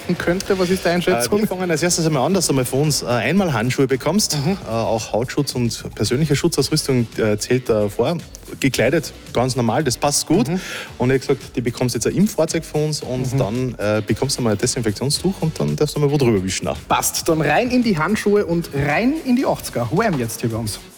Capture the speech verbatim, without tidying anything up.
erwarten könnte? Was ist deine Einschätzung? Äh, wir fangen als erstes einmal an, dass du mal von uns äh, einmal Handschuhe bekommst. Mhm. Äh, auch Hautschutz und persönliche Schutzausrüstung äh, zählt davor. Äh, gekleidet, ganz normal, das passt gut. Mhm. Und ich habe gesagt, die bekommst jetzt im Fahrzeug von uns und mhm. dann äh, bekommst du mal ein Desinfektionstuch und dann darfst du mal wo drüber wischen. Auch. Passt, dann rein in die Handschuhe und rein in die achtziger. Wham jetzt hier bei uns.